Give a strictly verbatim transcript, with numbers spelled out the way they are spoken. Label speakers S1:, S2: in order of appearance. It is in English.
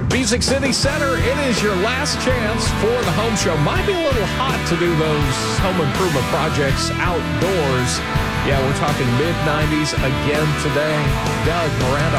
S1: Music City Center, it is your last chance for the home show. Might be a little hot to do those home improvement projects outdoors. Yeah, we're talking mid nineties again today. Doug, Miranda